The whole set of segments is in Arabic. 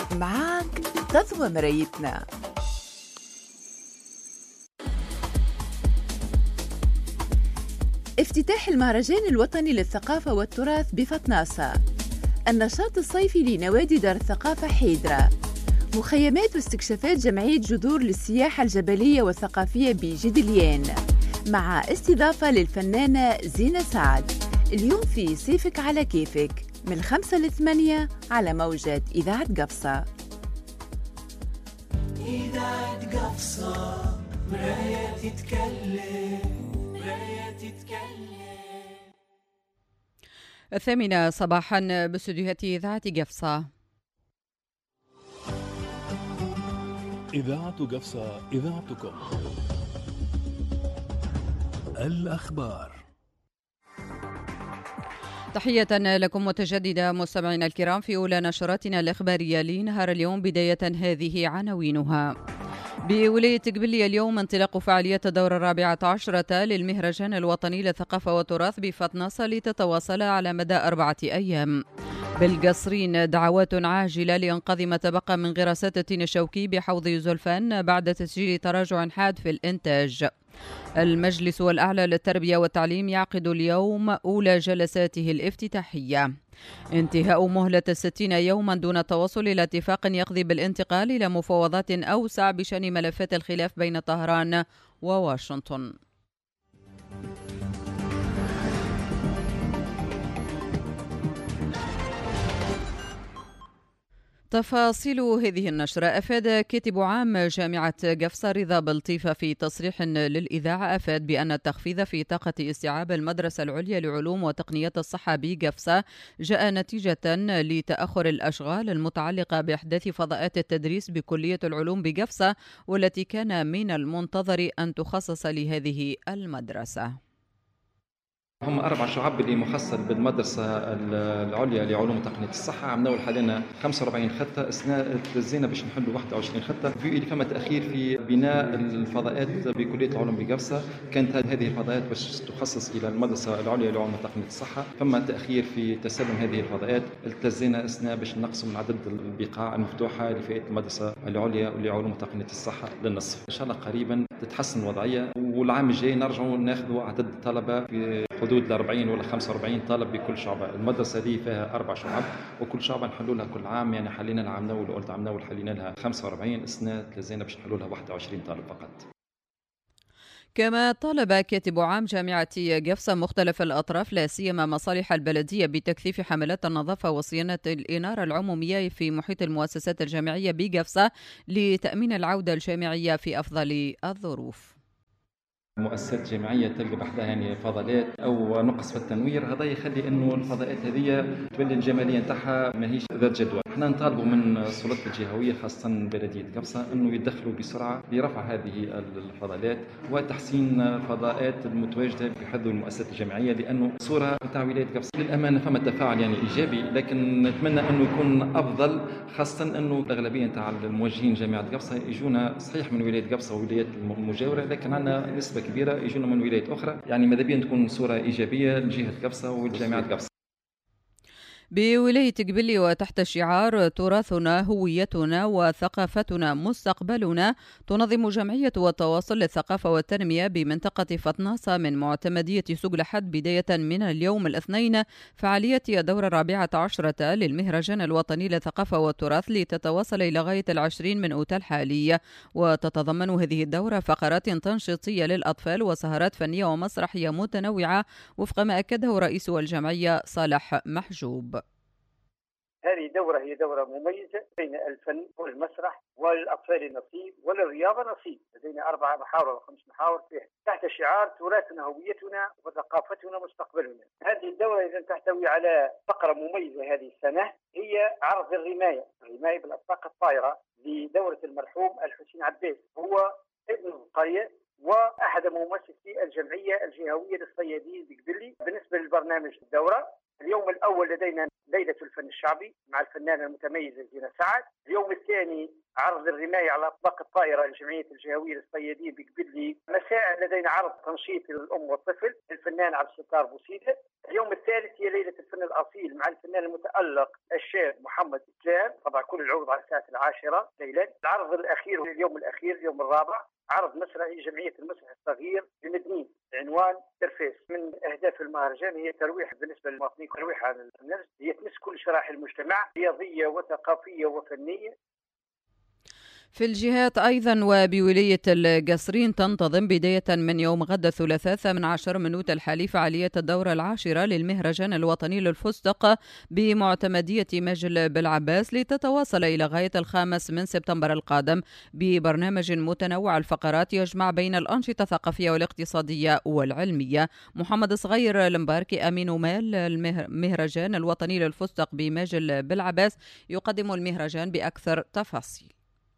معاك تضوى مرايتنا. افتتاح المهرجان الوطني للثقافة والتراث بفطناسة، النشاط الصيفي لنوادي دار الثقافة حيدرة، مخيمات واستكشافات جمعية جذور للسياحة الجبلية والثقافية بجدليان، مع استضافة للفنانة زينة سعد. اليوم في صيفك على كيفك من 5 ل 8 على موجة إذاعة قفصة. إذاعة قفصة، مراية تتكلم، مراية تتكلم. 8 صباحا باستديوهات إذاعة قفصة. إذاعة قفصة، إذاعتكم. الأخبار. تحية لكم متجددة مستمعينا الكرام في أولى نشراتنا الإخبارية لنهار اليوم. بداية هذه عناوينها. بولاية قبلية اليوم انطلاق فعاليات الدورة 14 للمهرجان الوطني للثقافة والتراث بفطناسة لتتواصل على مدى 4 أيام. بالقصرين دعوات عاجلة لإنقاذ ما تبقى من غراسات التين الشوكي بحوض زلفان بعد تسجيل تراجع حاد في الإنتاج. المجلس الأعلى للتربية والتعليم يعقد اليوم أولى جلساته الافتتاحية. انتهاء مهلة 60 يوما دون التوصل إلى اتفاق يقضي بالانتقال إلى مفاوضات أوسع بشأن ملفات الخلاف بين طهران وواشنطن. تفاصيل هذه النشرة. أفاد كاتب عام جامعة قفصة رضا بلطيفة في تصريح للإذاعة بأن التخفيض في طاقة استيعاب المدرسة العليا لعلوم وتقنيات الصحة بقفصة جاء نتيجة لتأخر الأشغال المتعلقة بإحداث فضاءات التدريس بكلية العلوم بقفصة، والتي كان من المنتظر أن تخصص لهذه المدرسة. هم 4 شعب اللي مخصص بالمدرسة العليا لعلوم وتقنية الصحة. عملوا حاليا 45 خطة، اثناء تزينا باش نحلوا 21 خطة. في اللي فما تأخير في بناء الفضاءات بكلية العلوم بقفصة. كانت هذه الفضاءات باش تخصص إلى المدرسة العليا لعلوم وتقنية الصحة، فما تأخير في تسلم هذه الفضاءات. التزينا اثناء باش نقصوا من عدد البقاع المفتوحة لفئة المدرسة العليا لعلوم وتقنية الصحة للنصف. إن شاء الله قريبا تتحسن الوضعية، والعام الجاي نرجعوا ناخذوا عدد الطلبة في حدود 40 ولا 45 طالب بكل شعبة. المدرسة دي فيها 4 شعب، وكل شعبة نحلوا لها كل عام، يعني حلينا لها عام نول وقلت عام نول حلينا لها 45، اثناء تلزينا باش نحلوا لها 21 طالب فقط. كما طالب كاتب عام جامعة قفصة مختلف الأطراف لا سيما مصالح البلدية بتكثيف حملات النظافة وصيانة الإنارة العمومية في محيط المؤسسات الجامعية بقفصة لتأمين العودة الجامعية في أفضل الظروف. مؤسسات جامعية تلقى بحدها يعني فضلات أو نقص في التنوير، هذا يخلي إنه الفضاءات هذه تولي الجمالية نتاعها ماهيش ذات جدوى. احنا نطالبوا من السلطات الجهوية خاصة بلدية قفصة إنه يدخلوا بسرعة لرفع هذه الفضلات وتحسين الفضاءات المتواجدة في حد المؤسسات الجامعية، لأنه صورة نتاع ولاية قفصة للأمانة فما تفاعل يعني إيجابي، لكن نتمنى إنه يكون أفضل، خاصة إنه الأغلبية نتاع الموجهين جامعة قفصة يجونا صحيح من ولاية قفصة وولايات المجاورة، لكن عندنا نسبة كبيرة يجونا من ولايات أخرى. يعني ماذا بيا تكون صورة إيجابية لجهة قفصة وجامعة قفصة. بولاية قبلي وتحت شعار تراثنا هويتنا وثقافتنا مستقبلنا، تنظم جمعية التواصل للثقافة والتنمية بمنطقة فطناسة من معتمدية سوق لحد بداية من اليوم الاثنين فعالية الدورة 14 للمهرجان الوطني للثقافة والتراث لتتواصل إلى غاية 20 من أوت الحالي. وتتضمن هذه الدورة فقرات تنشيطية للأطفال وسهرات فنية ومسرحية متنوعة وفق ما أكده رئيس الجمعية صالح محجوب. هذه الدورة هي دورة مميزة بين الفن والمسرح والأطفال نصيب وللرياضة نصيب. لدينا 4 محاور أو 5 محاور فيها تحت شعار تراثنا هويتنا وثقافتنا مستقبلنا. هذه الدورة إذا تحتوي على فقرة مميزة هذه السنة، هي عرض الرماية بالأطباق الطائرة لدورة المرحوم الحسين عباس. هو ابن القرية وأحد مؤسسي الجمعية الجهوية للصيادين بقبلي. بالنسبة للبرنامج الدورة اليوم الأول لدينا ليلة الفن الشعبي مع الفنانة المتميزة زينة سعد. اليوم الثاني عرض الرماية على أطباق الطائرة لجمعية الجهوية للصيادين بقبلي. مساء لدينا عرض تنشيط للأم والطفل الفنان عبد الستار بوسيدة. اليوم الثالث هي ليلة الفن الأصيل مع الفنان المتألق الشيخ محمد إسلام، طبعا كل العروض على الساعة 10 ليلا. العرض الأخير اليوم الأخير اليوم الرابع عرض مسرحي جمعية المسرح الصغير بمدنين بعنوان ترفيس. من أهداف المهرجان هي ترويح بالنسبة للمواطنين، ترويح عن النفس، هي تمس كل شرائح المجتمع، رياضية وثقافية وفنية. في الجهات أيضا وبولاية القصرين تنتظم بداية من يوم غد الثلاثاء 18 الحالي فعالية الدورة 10 للمهرجان الوطني للفستق بمعتمدية مجل بالعباس، لتتواصل إلى غاية 5 سبتمبر القادم ببرنامج متنوع الفقرات يجمع بين الأنشطة الثقافية والاقتصادية والعلمية. محمد صغير المباركي أمين مال المهرجان الوطني للفستق بمجل بالعباس يقدم المهرجان بأكثر تفاصيل.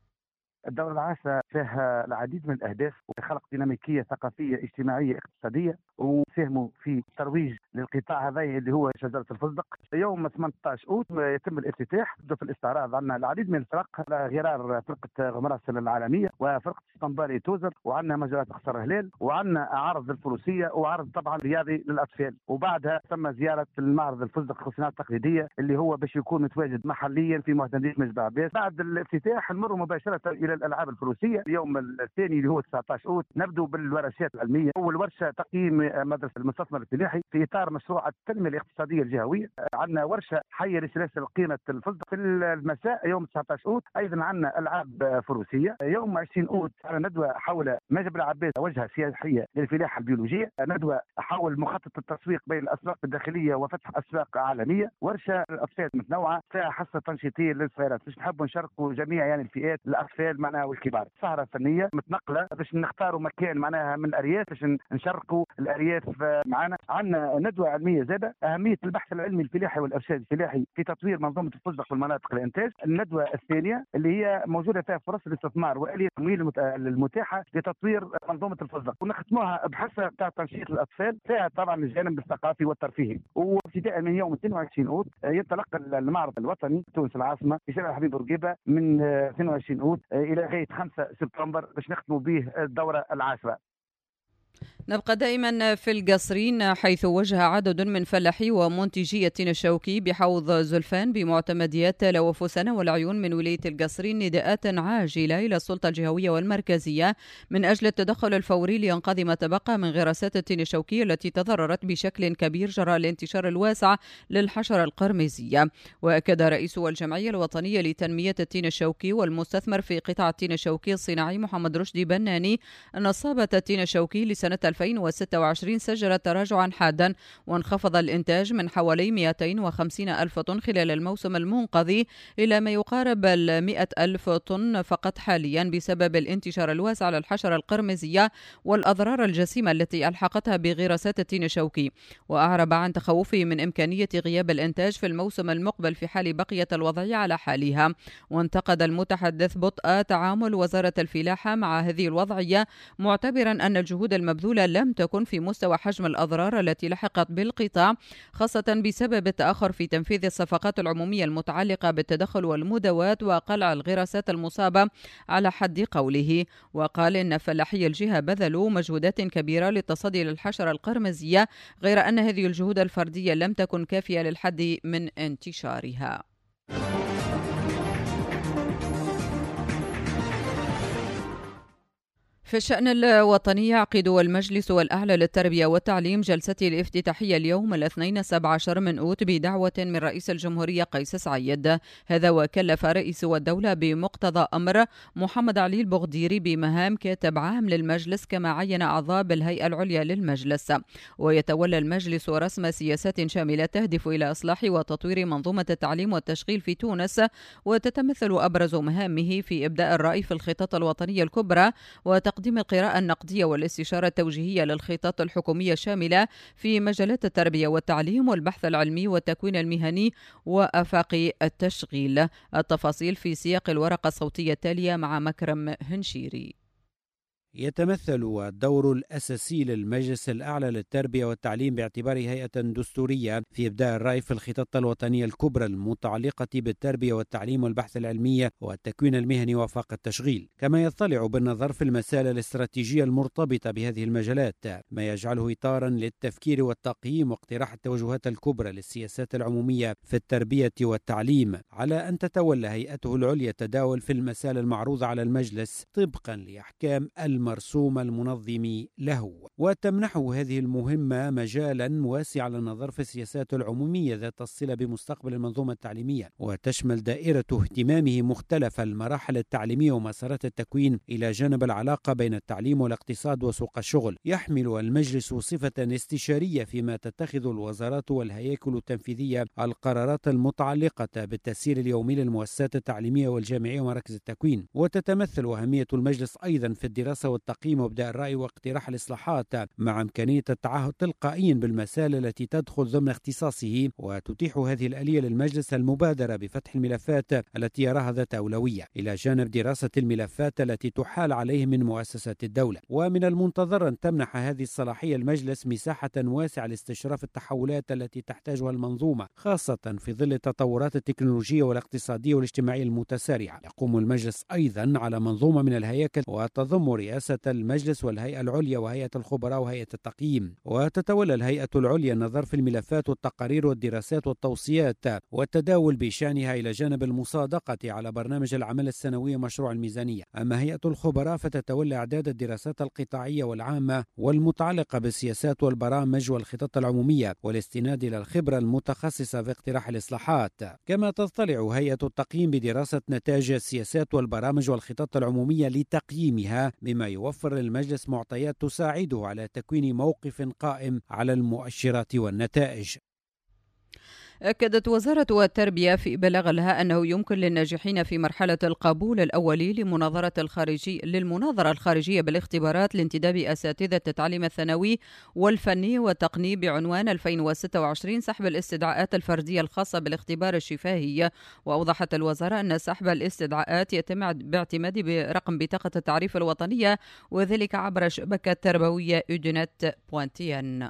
الدورة العاشرة فيها العديد من الأهداف وخلق ديناميكية ثقافية اجتماعية اقتصادية، وساهموا في ترويج للقطاع هذا اللي هو شجرة الفستق. يوم 18 أوت يتم الافتتاح. في الاستعراض عندنا العديد من الفرق على غرار فرقة غمراسل العالمية وفرقة اسطنبالي توزر، وعندنا مجالات قصر هلال، وعندنا عرض الفروسية وعرض طبعا رياضي للأطفال. وبعدها تم زيارة المعرض الفستق الصناعة التقليدية اللي هو باش يكون متواجد محليا في معتمدية مجد عباس. بعد الافتتاح نمر مباشرة إلى الألعاب الفروسية. اليوم الثاني اللي هو 19 أوت نبدو بالورشات العلمية. أول ورشة تقييم مدرسة المستثمر الفلاحي في إطار مشروع التنمية الاقتصادية الجهوية. عندنا ورشة حية لسلاسل قيمة الفستق. في المساء يوم 19 أوت أيضا عندنا ألعاب فروسية. يوم 20 أوت على ندوة حول مجد العباس وجهة سياحية للفلاحة البيولوجية، ندوة حول مخطط التسويق بين الأسواق الداخلية وفتح أسواق عالمية. ورشة الأطفال متنوعة فيها حصة تنشيطية للصغيرات باش نحبوا نشاركوا جميع يعني الفئات، الأطفال معناها والكبار. سهرة فنية متنقلة باش نختاروا مكان معناها من الأرياف باش نشاركوا الأرياف معنا. عندنا ندوة علمية زادة أهمية البحث العلمي الفلاحي والإرشاد الفلاحي في تطوير منظومة الفستق في المناطق الإنتاج. الندوة الثانية اللي هي موجودة فيها فرص الاستثمار وآلية التمويل المتاحة لتطوير منظومة الفستق، ونختموها بحصة بتاع تنشيط الأطفال فيها طبعا الجانب الثقافي والترفيهي. وابتداء من يوم 22 أوت ينطلق المعرض الوطني تونس العاصمة في شارع حبيب بورقيبة من 22 أوت إلى غاية 5 سبتمبر باش نختموا به الدورة العاشرة. نبقى دائما في القصرين، حيث وجه عدد من فلاحي ومنتجي التين الشوكي بحوض زلفان بمعتمديات تلا وفسنة والعيون من ولاية القصرين نداءات عاجلة إلى السلطة الجهوية والمركزية من أجل التدخل الفوري لإنقاذ ما تبقى من غراسات التين الشوكي التي تضررت بشكل كبير جراء الانتشار الواسع للحشرة القرمزية. وأكد رئيس الجمعية الوطنية لتنمية التين الشوكي والمستثمر في قطاع التين الشوكي الصناعي محمد رشدي بناني أن إصابة التين الشوكي لسنة 2026 سجلت تراجعا حادا، وانخفض الإنتاج من حوالي 250 ألف طن خلال الموسم المنقضي إلى ما يقارب 100 ألف طن فقط حاليا بسبب الانتشار الواسع للحشرة القرمزية والأضرار الجسيمة التي ألحقتها بغراسات التين الشوكي. وأعرب عن تخوفه من إمكانية غياب الإنتاج في الموسم المقبل في حال بقيت الوضعية على حالها. وانتقد المتحدث بطء تعامل وزارة الفلاحة مع هذه الوضعية، معتبرا أن الجهود المبذولة لم تكن في مستوى حجم الأضرار التي لحقت بالقطاع، خاصة بسبب التأخر في تنفيذ الصفقات العمومية المتعلقة بالتدخل والمداواة وقلع الغراسات المصابة على حد قوله. وقال إن فلاحي الجهة بذلوا مجهودات كبيرة للتصدي للحشرة القرمزية، غير أن هذه الجهود الفردية لم تكن كافية للحد من انتشارها. في الشأن الوطني يعقد المجلس الأعلى للتربية والتعليم جلسته الافتتاحية اليوم الاثنين 17 من أوت بدعوة من رئيس الجمهورية قيس سعيد. هذا وكلف رئيس الدولة بمقتضى أمر محمد علي البغديري بمهام كاتب عام للمجلس، كما عين أعضاء بالهيئة العليا للمجلس. ويتولى المجلس رسم سياسات شاملة تهدف إلى إصلاح وتطوير منظومة التعليم والتشغيل في تونس، وتتمثل أبرز مهامه في إبداء الرأي في الخطط الوطنية الكبرى وتقديم القراءة النقدية والاستشارة التوجيهية للخطط الحكومية الشاملة في مجالات التربية والتعليم والبحث العلمي والتكوين المهني وآفاق التشغيل. التفاصيل في سياق الورقة الصوتية التالية مع مكرم هنشيري. يتمثل الدور الأساسي للمجلس الأعلى للتربية والتعليم باعتباره هيئة دستورية في إبداء الرأي في الخطط الوطنية الكبرى المتعلقة بالتربية والتعليم والبحث العلمي والتكوين المهني وآفاق التشغيل، كما يطلع بالنظر في المسائل الاستراتيجية المرتبطة بهذه المجالات، ما يجعله إطارا للتفكير والتقييم واقتراح التوجهات الكبرى للسياسات العمومية في التربية والتعليم، على أن تتولى هيئته العليا التداول في المسائل المعروضة على المجلس طبقا لأحكام المرسوم المنظم له، وتمنحه هذه المهمة مجالا واسعا للنظر في السياسات العمومية ذات الصلة بمستقبل المنظومة التعليمية، وتشمل دائرة اهتمامه مختلف المراحل التعليمية ومسارات التكوين إلى جانب العلاقة بين التعليم والاقتصاد وسوق الشغل. يحمل المجلس صفة استشارية فيما تتخذ الوزارات والهياكل التنفيذية القرارات المتعلقة بالتسيير اليومي للمؤسسات التعليمية والجامعية ومراكز التكوين، وتتمثل أهمية المجلس أيضا في الدراسة والتقييم وإبداء الرأي واقتراح الإصلاحات مع إمكانية التعهد تلقائيا بالمسائل التي تدخل ضمن اختصاصه، وتتيح هذه الآلية للمجلس المبادرة بفتح الملفات التي يراها ذات أولوية إلى جانب دراسة الملفات التي تحال عليه من مؤسسات الدولة. ومن المنتظر أن تمنح هذه الصلاحية المجلس مساحة واسعة لاستشراف التحولات التي تحتاجها المنظومة، خاصة في ظل التطورات التكنولوجية والاقتصادية والاجتماعية المتسارعة. يقوم المجلس أيضا على منظومة من الهياكل وتضم رئاسة المجلس والهيئة العليا وهيئة الخبراء وهيئة التقييم، وتتولى الهيئة العليا النظر في الملفات والتقارير والدراسات والتوصيات والتداول بشأنها إلى جانب المصادقة على برنامج العمل السنوي مشروع الميزانية. أما هيئة الخبراء فتتولى إعداد الدراسات القطاعية والعامة والمتعلقة بالسياسات والبرامج والخطط العمومية والاستناد إلى الخبرة المتخصصة في اقتراح الإصلاحات. كما تطلع هيئة التقييم بدراسة نتائج السياسات والبرامج والخطط العمومية لتقييمها، بما يوفر للمجلس معطيات تساعده على تكوين موقف قائم على المؤشرات والنتائج. أكدت وزارة التربية في بلاغ لها أنه يمكن للناجحين في مرحلة القبول الأولي للمناظرة الخارجية بالاختبارات لانتداب أساتذة التعليم الثانوي والفني والتقني بعنوان 2026 سحب الاستدعاءات الفردية الخاصة بالاختبار الشفاهي. وأوضحت الوزارة أن سحب الاستدعاءات يتم باعتماد برقم بطاقة التعريف الوطنية، وذلك عبر شبكة تربوية إودنت بوانتيان.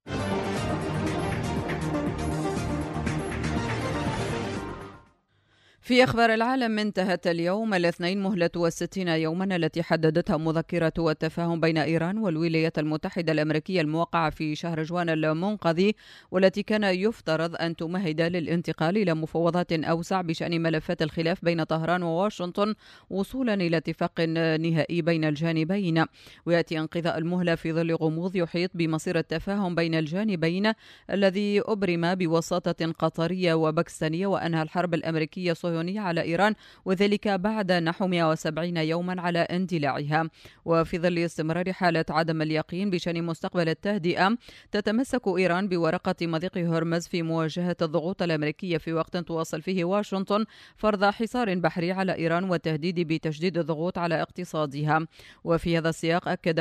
في أخبار العالم، انتهت اليوم الاثنين مهلة 60 يوما التي حددتها مذكرة التفاهم بين إيران والولايات المتحدة الأمريكية الموقعة في شهر جوان المنقضي، والتي كان يفترض أن تمهد للانتقال إلى مفاوضات أوسع بشأن ملفات الخلاف بين طهران وواشنطن وصولا إلى اتفاق نهائي بين الجانبين. ويأتي انقضاء المهلة في ظل غموض يحيط بمصير التفاهم بين الجانبين الذي أبرم بوساطة قطرية وباكستانية وأنهى الحرب الأمريكية على إيران، وذلك بعد نحو 170 يوما على اندلاعها. وفي ظل استمرار حالة عدم اليقين بشأن مستقبل التهدئة، تتمسك إيران بورقة مضيق هرمز في مواجهة الضغوط الأمريكية، في وقت تواصل فيه واشنطن فرض حصار بحري على إيران والتهديد بتشديد الضغوط على اقتصادها. وفي هذا السياق أكد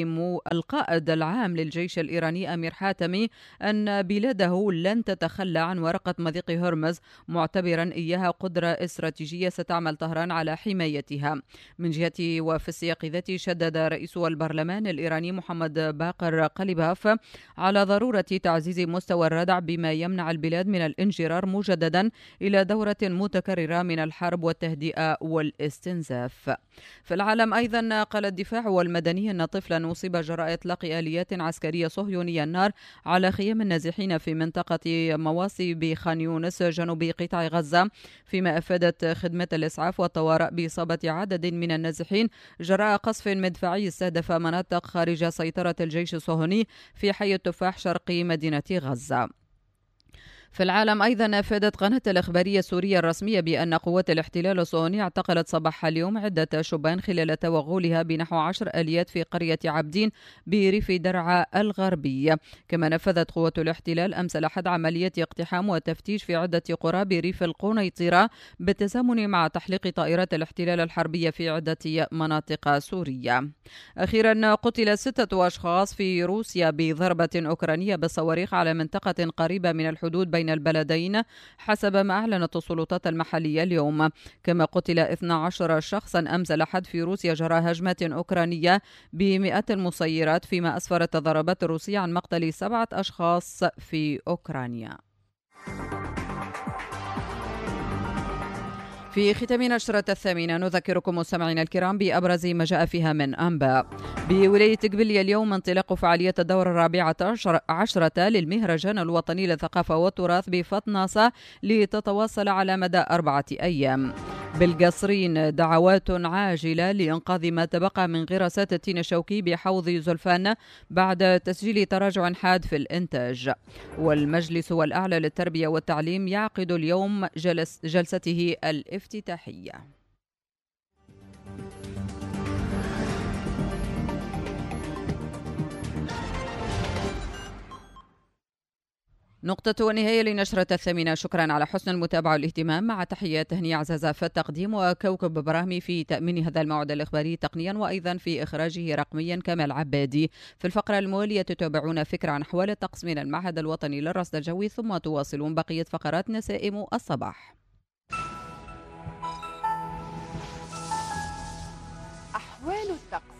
القائد العام للجيش الإيراني أمير حاتمي أن بلاده لن تتخلى عن ورقة مضيق هرمز، معتبرا إياها قدرة استراتيجية ستعمل طهران على حمايتها. من جهته وفي السياق ذاته، شدد رئيس البرلمان الإيراني محمد باقر قليباف على ضرورة تعزيز مستوى الردع بما يمنع البلاد من الانجرار مجددا إلى دورة متكررة من الحرب والتهدئة والاستنزاف. في العالم أيضا، قال الدفاع والمدني أن طفلا أصيب جراء إطلاق آليات عسكرية صهيونية النار على خيام النازحين في منطقة مواصي بخان يونس جنوب قطاع غزة، فيما أفادت خدمة الإسعاف والطوارئ بإصابة عدد من النازحين جراء قصف مدفعي استهدف مناطق خارج سيطرة الجيش الصهيوني في حي التفاح شرقي مدينة غزة. في العالم أيضا، أفادت قناة الإخبارية السورية الرسمية بأن قوات الاحتلال الصهيوني اعتقلت صباح اليوم عدة شبان خلال توغلها بنحو 10 آليات في قرية عبدين بريف درعا الغربي. كما نفذت قوات الاحتلال أمس الأحد عمليات اقتحام وتفتيش في عدة قرى بريف القنيطرة بالتزامن مع تحليق طائرات الاحتلال الحربية في عدة مناطق سورية. أخيرا، قتل 6 أشخاص في روسيا بضربة أوكرانية بالصواريخ على منطقة قريبة من الحدود بين بين البلدين حسب ما أعلنت السلطات المحلية اليوم. كما قتل 12 شخصا أمس الأحد في روسيا جراء هجمات أوكرانية بمئات المسيرات، فيما أسفرت الضربات الروسية عن مقتل 7 أشخاص في أوكرانيا. في ختام نشرة 8 نذكركم مستمعينا الكرام بأبرز ما جاء فيها من أنباء. بولاية قبلية اليوم انطلاق فعالية الدورة 14 للمهرجان الوطني للثقافة والتراث بفطناسة لتتواصل على مدى 4 أيام. بالقصرين دعوات عاجلة لإنقاذ ما تبقى من غراسات التين الشوكي بحوض زلفان بعد تسجيل تراجع حاد في الإنتاج. والمجلس الأعلى للتربية والتعليم يعقد اليوم جلسته الافتتاحية. نقطة ونهاية لنشرة 8. شكرا على حسن المتابعة والاهتمام، مع تحيات هنية عزازة في التقديم وكوكب برامي في تأمين هذا الموعد الإخباري تقنيا، وأيضا في إخراجه رقميا كمال عبادي. في الفقرة الموالية تتابعون فكرة عن أحوال الطقس من المعهد الوطني للرصد الجوي، ثم تواصلون بقية فقرات نسائم الصباح. أحوال الطقس.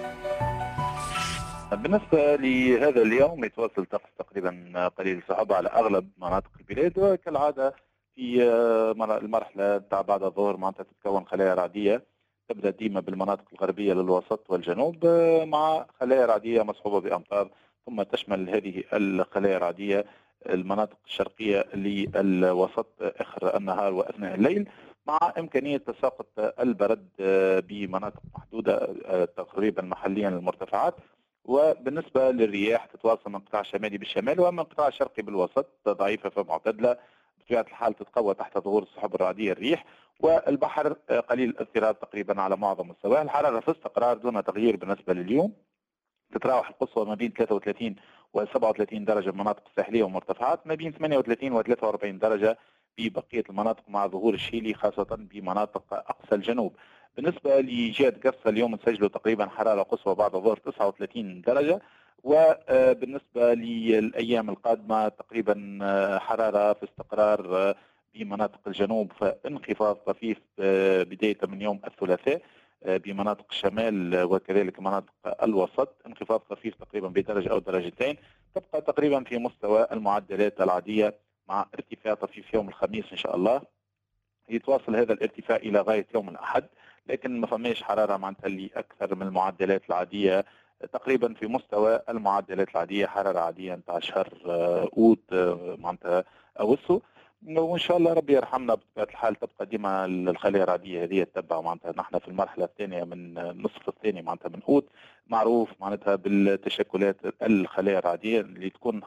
بالنسبة لهذا اليوم يتواصل الطقس تقريبا قليل الصعوبة على أغلب مناطق البلاد، وكالعادة في المرحلة تاع بعد الظهر معناتها تتكون خلايا رعدية تبدأ ديما بالمناطق الغربية للوسط والجنوب، مع خلايا رعدية مصحوبة بأمطار، ثم تشمل هذه الخلايا الرعدية المناطق الشرقية للوسط آخر النهار وأثناء الليل، مع إمكانية تساقط البرد بمناطق محدودة تقريبا محليا للمرتفعات. وبالنسبة للرياح تتواصل من القطاع الشمالي بالشمال ومن القطاع الشرقي بالوسط، ضعيفة فمعتدلة بطبيعة الحال، تتقوى تحت ظهور السحب الرعدية الريح، والبحر قليل الاضطراب تقريبا على معظم السواحل. الحرارة في استقرار دون تغيير بالنسبة لليوم، تتراوح القصوى ما بين 33 و 37 درجة بالمناطق الساحلية والمرتفعات، ما بين 38 و 43 درجة في بقية المناطق مع ظهور الشيلي خاصة بمناطق أقصى الجنوب. بالنسبة لجهة قصة اليوم نسجلوا تقريبا حرارة قصوى بعد الظهر 39 درجة، وبالنسبة للأيام القادمة تقريبا حرارة في استقرار بمناطق الجنوب، فانخفاض طفيف بداية من يوم الثلاثاء بمناطق الشمال وكذلك مناطق الوسط، انخفاض طفيف تقريبا بدرجة أو درجتين، تبقى تقريبا في مستوى المعدلات العادية مع ارتفاع طفيف يوم الخميس إن شاء الله. يتواصل هذا الارتفاع إلى غاية يوم الأحد، لكن ما فماش حرارة معناتها اللي أكثر من المعدلات العادية، تقريبا في مستوى المعدلات العادية، حرارة عادية نتاع شهر أوت معناتها أوسو. وإن شاء الله ربي يرحمنا بطبيعة الحال تبقى ديما الخلايا الرعدية هذه تتبع معناتها نحن في المرحلة الثانية من النصف الثاني معناتها من أوت، معروف معناتها بالتشكلات الخلايا الرعدية اللي تكون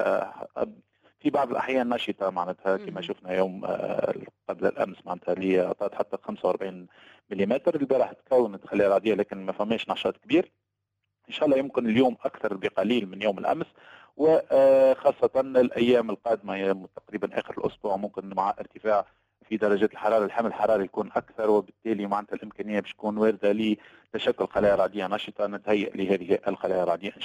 في بعض الأحيان نشطة معناتها كما شفنا يوم قبل الأمس معناتها اللي أعطت حتى 45 ملم. البارح تكونت خلايا رعدية لكن ما فماش نشاط كبير. إن شاء الله يمكن اليوم أكثر بقليل من يوم الأمس، وخاصة الأيام القادمة تقريبا آخر الأسبوع ممكن مع ارتفاع في درجة الحرارة الحمل الحراري يكون أكثر، وبالتالي معناتها الإمكانية باش تكون واردة لتشكل خلايا رعدية نشطة نتهيأ لهذه الخلايا الرعدية.